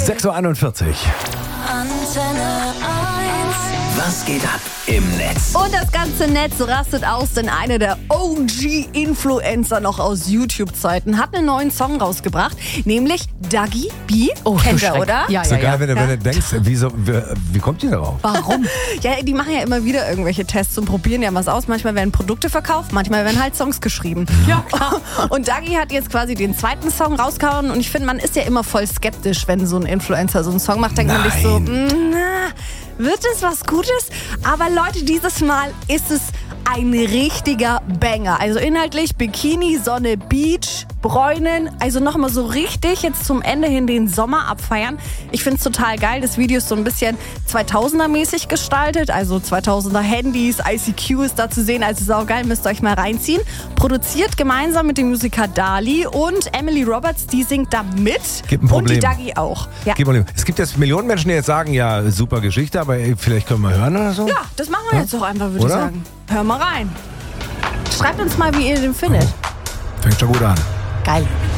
6.41 Uhr. Antenne 1. Was geht ab im Netz? Und das ganze Netz rastet aus, denn einer der OG-Influencer noch aus YouTube-Zeiten hat einen neuen Song rausgebracht, nämlich Dagi B. Kennt ihr, oder? Ja, so geil, wenn du denkst, wie kommt die darauf? Warum? Ja, die machen ja immer wieder irgendwelche Tests und probieren ja was aus. Manchmal werden Produkte verkauft, manchmal werden halt Songs geschrieben. Ja, klar. Und Dagi hat jetzt quasi den zweiten Song rausgehauen und ich finde, man ist ja immer voll skeptisch, wenn so ein Influencer so einen Song macht, denkt man sich so, wird es was Gutes? Aber Leute, dieses Mal ist es ein richtiger Banger. Also inhaltlich Bikini, Sonne, Beach, Bräunen. Also nochmal so richtig jetzt zum Ende hin den Sommer abfeiern. Ich finde es total geil. Das Video ist so ein bisschen 2000er-mäßig gestaltet. Also 2000er Handys, ICQ ist da zu sehen. Also saugeil, müsst ihr euch mal reinziehen. Produziert gemeinsam mit dem Musiker Dali und Emily Roberts, die singt da mit. Gibt ein Problem. Und die Dagi auch. Ja. Gibt ein Problem. Es gibt jetzt Millionen Menschen, die jetzt sagen, ja, super Geschichte, aber vielleicht können wir hören oder so? Ja, das machen wir jetzt doch einfach, würde ich sagen. Hör mal rein. Schreibt uns mal, wie ihr den findet. Fängt schon gut an. Geil.